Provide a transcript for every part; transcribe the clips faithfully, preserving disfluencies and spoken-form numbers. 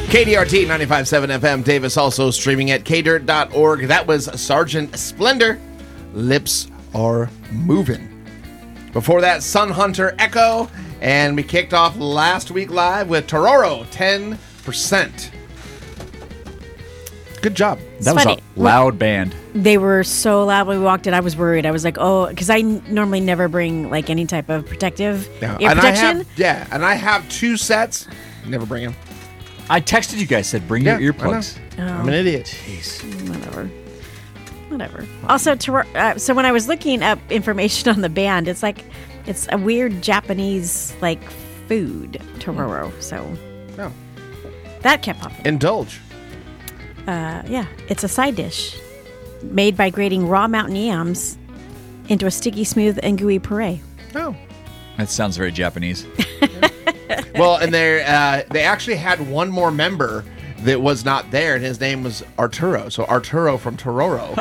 K D R T ninety-five point seven F M, Davis, also streaming at k dirt dot org. That was Sergeant Splendor, Lips Are Moving. Before that, Sun Hunter Echo, and we kicked off last week live with Tororo, ten percent. Good job. That was a loud band. They were so loud when we walked in. I was worried. I was like, oh, because I n- normally never bring like any type of protective Yeah. ear And I protection. have, yeah, and I have two sets. Never bring them. I texted you guys, said bring Yeah, your I earplugs. Oh, I'm an idiot. Jeez. whatever. Whatever. Also, Tor- uh, so when I was looking up information on the band, it's like it's a weird Japanese like food, Tororo. So No. that kept popping. Indulge. Uh, yeah, it's a side dish made by grating raw mountain yams into a sticky, smooth, and gooey puree. Oh. That sounds very Japanese. Well, and they uh, they actually had one more member that was not there, and his name was Arturo. So Arturo from Tororo.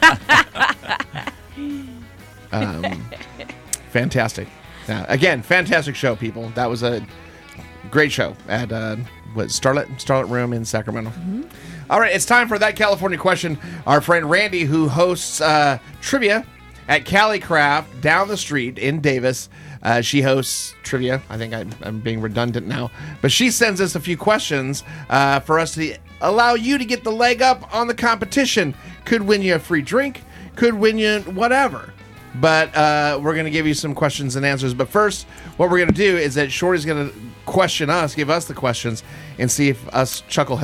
um, fantastic. Uh, again, fantastic show, people. That was a great show at uh, what Starlet Starlet Room in Sacramento. Mm-hmm. All right, it's time for That California Question. Our friend Randy, who hosts uh, trivia at Cali Craft down the street in Davis. Uh, she hosts trivia. I think I'm, I'm being redundant now. But she sends us a few questions uh, for us to allow you to get the leg up on the competition. Could win you a free drink. Could win you whatever. But uh, we're going to give you some questions and answers. But first, what we're going to do is that Shorty's going to question us, give us the questions, and see if us chuckleheads